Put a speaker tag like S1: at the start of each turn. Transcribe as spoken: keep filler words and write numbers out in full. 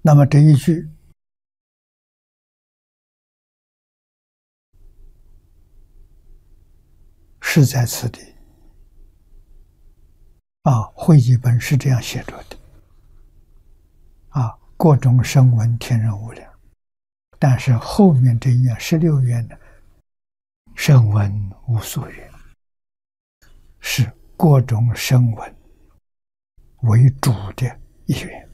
S1: 那么这一句是在此地啊，会集本是这样写着的啊，各种声闻天人无量。但是后面这一愿十六愿呢，声闻无所愿，是各种声闻为主的一愿。